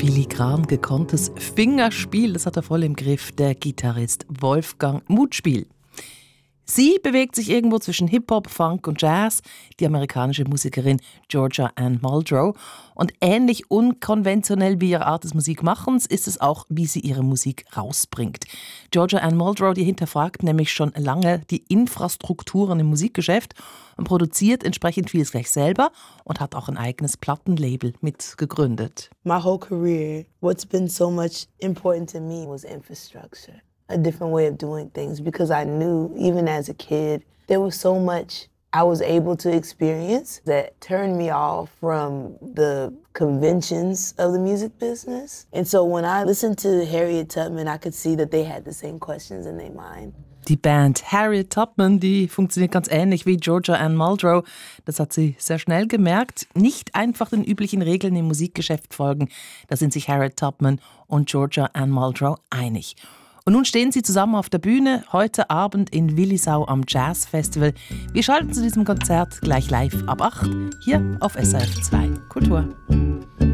Filigran gekonntes Fingerspiel, das hat er voll im Griff, der Gitarrist Wolfgang Mutspiel. Sie bewegt sich irgendwo zwischen Hip-Hop, Funk und Jazz, die amerikanische Musikerin Georgia Ann Muldrow. Und ähnlich unkonventionell wie ihre Art des Musikmachens ist es auch, wie sie ihre Musik rausbringt. Georgia Ann Muldrow, die hinterfragt nämlich schon lange die Infrastrukturen im Musikgeschäft und produziert entsprechend vieles gleich selber und hat auch ein eigenes Plattenlabel mitgegründet. My whole career, what's been so much important to me was infrastructure. A different way of doing things, because I knew, even as a kid, there was so much I was able to experience that turned me off from the conventions of the music business. And so when I listened to Harriet Tubman, I could see that they had the same questions in their mind. Die Band Harriet Tubman, die funktioniert ganz ähnlich wie Georgia Ann Muldrow. Das hat sie sehr schnell gemerkt. Nicht einfach den üblichen Regeln im Musikgeschäft folgen. Da sind sich Harriet Tubman und Georgia Ann Muldrow einig. Und nun stehen sie zusammen auf der Bühne, heute Abend in Willisau am Jazz Festival. Wir schalten zu diesem Konzert gleich live ab 8 hier auf SRF 2 Kultur.